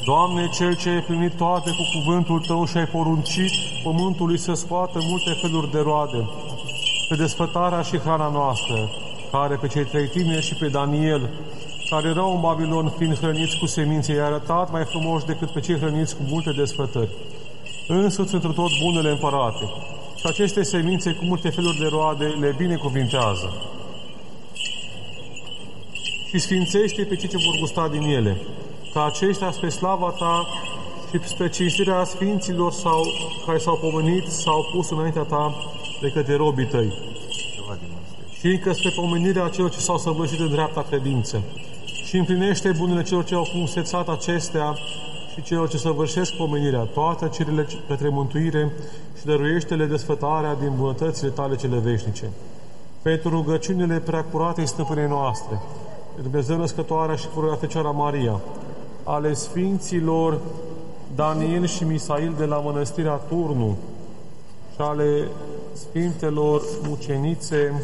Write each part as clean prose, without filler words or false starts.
Doamne, Cel ce ai primit toate cu cuvântul Tău și ai poruncit pământului să scoată multe feluri de roade, pe desfătarea și hrana noastră, care pe cei 3 tineri și pe Daniel, care erau în Babilon fiind hrăniți cu semințe, i-a arătat mai frumoși decât pe cei hrăniți cu multe desfătări. Însuți într tot bunele împărate. Și aceste semințe cu multe feluri de roade le binecuvintează. Și sfințește pe cei ce vor gusta din ele, ca aceștia spre slava Ta și spre cinstirea sfinților care s-au pomenit, s-au pus înaintea Ta de către robii Tăi. Și încă spre pomenirea celor ce s-au săvârșit în dreapta credință. Și împlinește bunele celor ce au frumusețat acestea și celor ce săvârșesc pomenirea, toate cererile către mântuire și dăruiește-le desfătarea din bunătățile Tale cele veșnice. Pentru rugăciunile preacuratei stăpânei noastre, de Dumnezeu Născătoarea și Pururea Fecioara Maria, ale Sfinților Daniel și Misail de la Mănăstirea Turnu și ale Sfintelor Mucenițe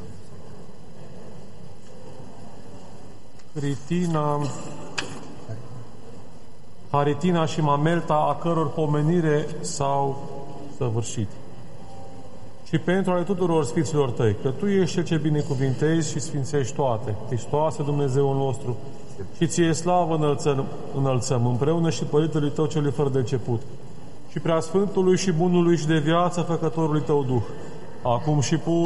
Haritina și Mamelta, a căror pomenire s-au săvârșit. Și pentru ale tuturor Sfinților Tăi, că Tu ești Cel ce binecuvintezi și sfințești toate, Hristoase Dumnezeul nostru, și Ție slavă înălțăm împreună și Părintelui Tău celui fără de început, și Preasfântului și Bunului și de viață Făcătorului Tău Duh, acum și